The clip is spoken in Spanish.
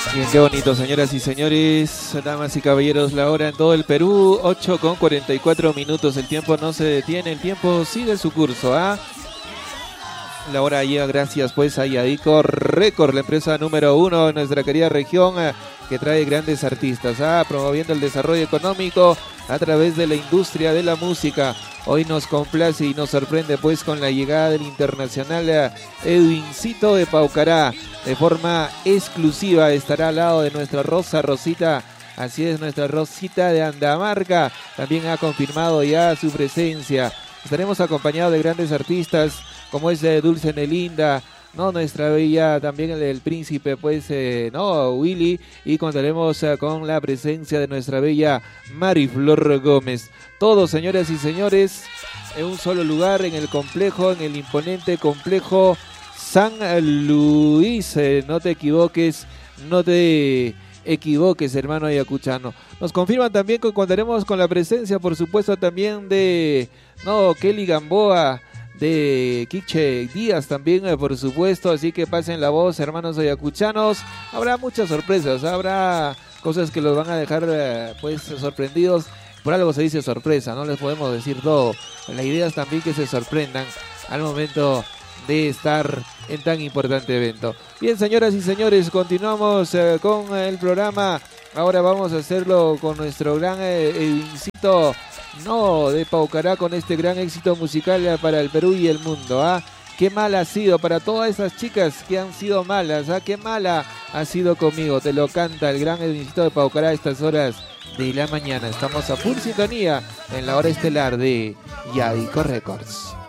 Bien, qué bonito, señoras y señores, damas y caballeros, la hora en todo el Perú, 8:44 el tiempo no se detiene, el tiempo sigue su curso, ¿ah? La hora llega gracias pues a Yadico Record, la empresa número 1 de nuestra querida región, que trae grandes artistas, promoviendo el desarrollo económico a través de la industria de la música. Hoy nos complace y nos sorprende pues con la llegada del internacional Edwincito de Paucará. De forma exclusiva estará al lado de nuestra Rosa Rosita. Así es, nuestra Rosita de Andamarca también ha confirmado ya su presencia. Estaremos acompañados de grandes artistas como es Dulce Nelinda, no, nuestra bella, también el príncipe, pues, no, Willy, y contaremos con la presencia de nuestra bella Mariflor Gómez. Todos, señoras y señores, en un solo lugar, en el complejo, en el imponente complejo San Luis. No te equivoques, hermano ayacuchano. Nos confirman también que contaremos con la presencia, por supuesto, también de, no, Kelly Gamboa, de Quiche Díaz también, por supuesto, así que pasen la voz, hermanos ayacuchanos. Habrá muchas sorpresas, habrá cosas que los van a dejar pues sorprendidos. Por algo se dice sorpresa, no les podemos decir todo. La idea es también que se sorprendan al momento de estar en tan importante evento. Bien, señoras y señores, continuamos con el programa. Ahora vamos a hacerlo con nuestro gran Edwincito de Paucará, con este gran éxito musical para el Perú y el mundo. Qué mala ha sido para todas esas chicas que han sido malas. Qué mala ha sido conmigo. Te lo canta el gran Edwincito de Paucará a estas horas de la mañana. Estamos a full sintonía en la hora estelar de Yadico Records.